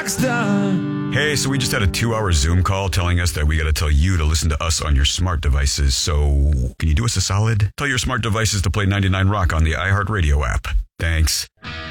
Rockstar. Hey, so we just had a 2-hour Zoom call telling us that we got to tell you to listen to us on your smart devices. So can you do us a solid? Tell your smart devices to play 99 Rock on the iHeartRadio app. Thanks.